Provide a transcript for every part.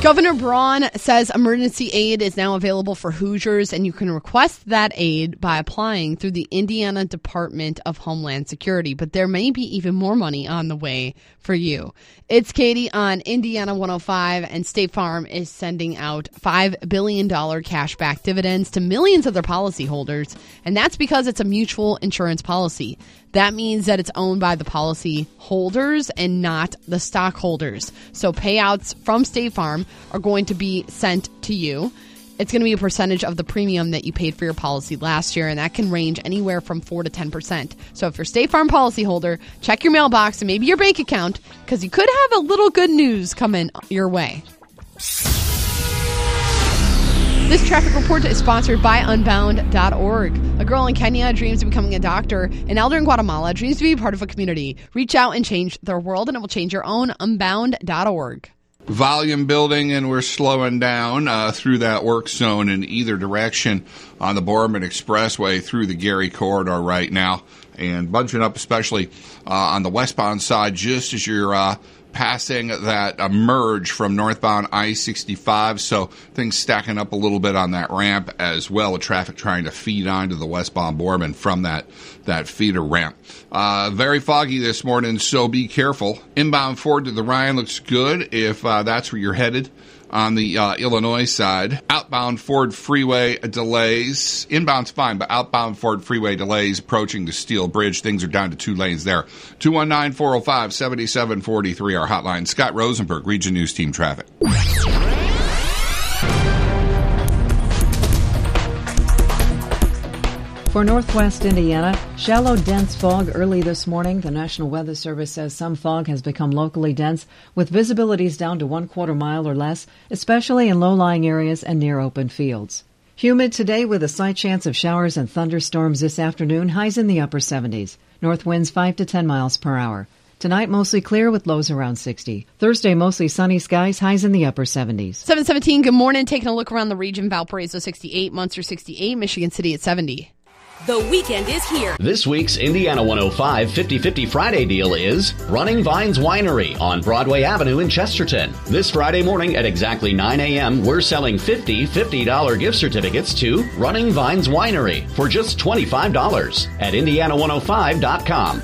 Governor Braun says emergency aid is now available for Hoosiers, and you can request that aid by applying through the Indiana Department of Homeland Security. But there may be even more money on the way for you. It's Katie on Indiana 105, and State Farm is sending out $5 billion cashback dividends to millions of their policyholders, and that's because it's a mutual insurance policy. That means that it's owned by the policy holders and not the stockholders. So payouts from State Farm are going to be sent to you. It's going to be a percentage of the premium that you paid for your policy last year, and that can range anywhere from 4 to 10%. So if you're a State Farm policyholder, check your mailbox and maybe your bank account, because you could have a little good news coming your way. This traffic report is sponsored by Unbound.org. A girl in Kenya dreams of becoming a doctor. An elder in Guatemala dreams to be part of a community. Reach out and change their world, and it will change your own. Unbound.org. Volume building, and we're slowing down through that work zone in either direction on the Boardman Expressway through the Gary corridor right now, and bunching up especially on the westbound side just as you're passing that merge from northbound I-65, so things stacking up a little bit on that ramp as well, with traffic trying to feed onto the westbound Boardman from that feeder ramp. Very foggy this morning, so be careful. Inbound Ford to the Ryan looks good if that's where you're headed. On the Illinois side, outbound Ford Freeway delays. Inbound's fine, but outbound Ford Freeway delays approaching the Steel Bridge. Things are down to 2 lanes there. 219-405-7743, our hotline. Scott Rosenberg, Region News Team Traffic. For northwest Indiana, shallow, dense fog early this morning. The National Weather Service says some fog has become locally dense, with visibilities down to 1/4 mile or less, especially in low-lying areas and near open fields. Humid today with a slight chance of showers and thunderstorms this afternoon, highs in the upper 70s. North winds 5 to 10 miles per hour. Tonight, mostly clear with lows around 60. Thursday, mostly sunny skies, highs in the upper 70s. 717, good morning. Taking a look around the region. Valparaiso 68, Munster 68, Michigan City at 70. The weekend is here. This week's Indiana 105 50-50 Friday deal is Running Vines Winery on Broadway Avenue in Chesterton. This Friday morning at exactly 9 a.m., we're selling $50 gift certificates to Running Vines Winery for just $25 at Indiana105.com.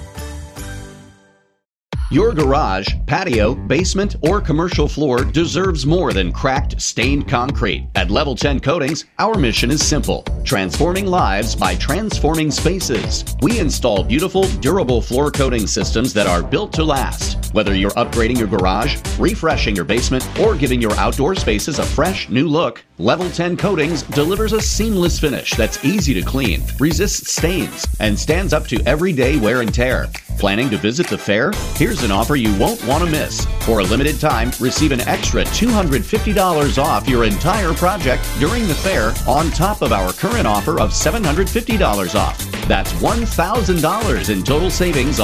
Your garage, patio, basement, or commercial floor deserves more than cracked, stained concrete. At Level 10 Coatings, our mission is simple: transforming lives by transforming spaces. We install beautiful, durable floor coating systems that are built to last. Whether you're upgrading your garage, refreshing your basement, or giving your outdoor spaces a fresh, new look, Level 10 Coatings delivers a seamless finish that's easy to clean, resists stains, and stands up to everyday wear and tear. Planning to visit the fair? Here's an offer you won't want to miss. For a limited time, receive an extra $250 off your entire project during the fair, on top of our current offer of $750 off. That's $1,000 in total savings